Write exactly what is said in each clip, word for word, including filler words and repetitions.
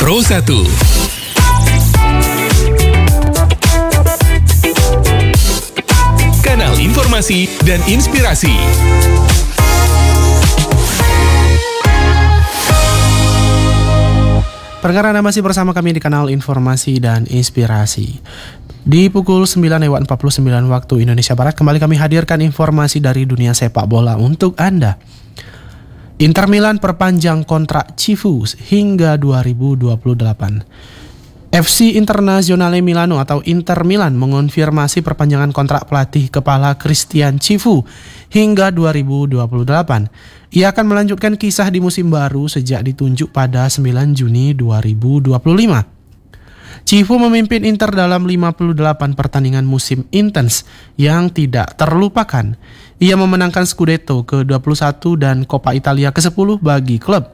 Pro satu. Kanal informasi dan inspirasi. Pendengar, Anda masih bersama kami di kanal informasi dan inspirasi. Di pukul sembilan lewat empat puluh sembilan waktu Indonesia Barat, kembali kami hadirkan informasi dari dunia sepak bola untuk Anda. Inter Milan perpanjang kontrak Cifu hingga dua ribu dua puluh delapan. F C Internazionale Milano atau Inter Milan mengonfirmasi perpanjangan kontrak pelatih kepala Christian Cifu hingga dua ribu dua puluh delapan. Ia akan melanjutkan kisah di musim baru sejak ditunjuk pada sembilan Juni dua ribu dua puluh lima. Cifu memimpin Inter dalam lima puluh delapan pertandingan musim intens yang tidak terlupakan. Ia memenangkan Scudetto ke dua puluh satu dan Coppa Italia ke sepuluh bagi klub.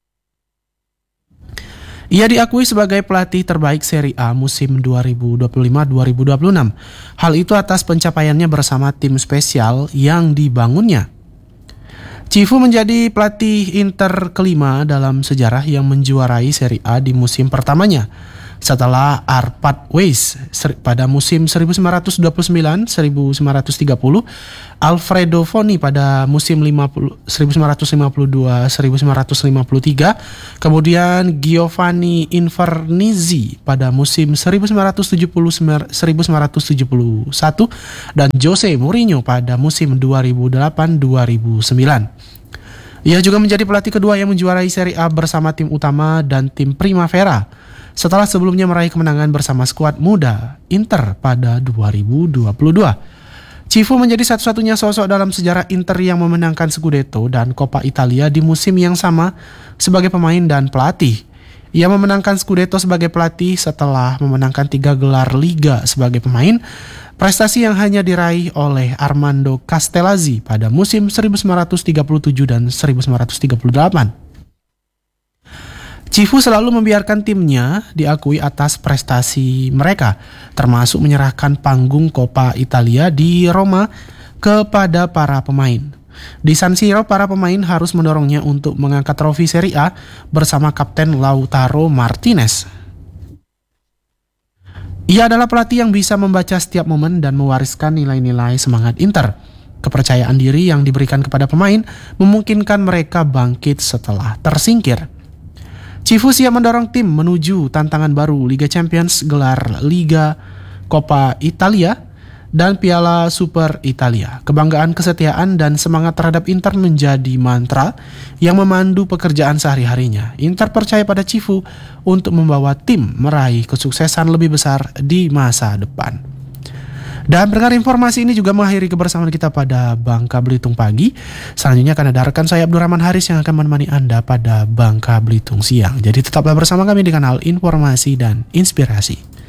Ia diakui sebagai pelatih terbaik Serie A musim dua ribu dua puluh lima dua ribu dua puluh enam. Hal itu atas pencapaiannya bersama tim spesial yang dibangunnya. Cifu menjadi pelatih Inter kelima dalam sejarah yang menjuarai Serie A di musim pertamanya, setelah Arpad Weis pada musim seribu sembilan ratus dua puluh sembilan seribu sembilan ratus tiga puluh, Alfredo Foni pada musim seribu sembilan ratus lima puluh dua seribu sembilan ratus lima puluh tiga, kemudian Giovanni Invernizzi pada musim seribu sembilan ratus tujuh puluh seribu sembilan ratus tujuh puluh satu, dan Jose Mourinho pada musim dua ribu delapan dua ribu sembilan. Ia juga menjadi pelatih kedua yang menjuarai Serie A bersama tim utama dan tim Primavera, setelah sebelumnya meraih kemenangan bersama skuad muda Inter pada dua ribu dua puluh dua. Cifu menjadi satu-satunya sosok dalam sejarah Inter yang memenangkan Scudetto dan Coppa Italia di musim yang sama sebagai pemain dan pelatih. Ia memenangkan Scudetto sebagai pelatih setelah memenangkan tiga gelar Liga sebagai pemain, prestasi yang hanya diraih oleh Armando Castellazzi pada musim seribu sembilan ratus tiga puluh tujuh dan seribu sembilan ratus tiga puluh delapan. Cifu selalu membiarkan timnya diakui atas prestasi mereka, termasuk menyerahkan panggung Coppa Italia di Roma kepada para pemain. Di San Siro, para pemain harus mendorongnya untuk mengangkat trofi Serie A bersama Kapten Lautaro Martinez. Ia adalah pelatih yang bisa membaca setiap momen dan mewariskan nilai-nilai semangat Inter. Kepercayaan diri yang diberikan kepada pemain memungkinkan mereka bangkit setelah tersingkir. Cifu siap mendorong tim menuju tantangan baru Liga Champions, gelar Liga, Coppa Italia, dan Piala Super Italia. Kebanggaan, kesetiaan, dan semangat terhadap Inter menjadi mantra yang memandu pekerjaan sehari-harinya. Inter percaya pada Cifu untuk membawa tim meraih kesuksesan lebih besar di masa depan. Dan pendengar, informasi ini juga mengakhiri kebersamaan kita pada Bangka Belitung Pagi. Selanjutnya akan ada rekan saya Abdurrahman Haris yang akan menemani Anda pada Bangka Belitung Siang. Jadi tetaplah bersama kami di kanal Informasi dan Inspirasi.